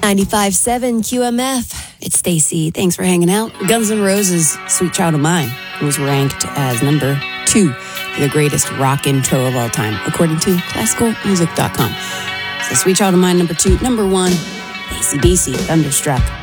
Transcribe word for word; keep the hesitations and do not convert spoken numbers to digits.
ninety-five point seven Q M F. It's Stacy. Thanks for hanging out. Guns N' Roses' Sweet Child of Mine was ranked as number two for the greatest rock intro of all time, according to classical music dot com. So Sweet Child of Mine, number two. Number one, A C D C, Thunderstruck.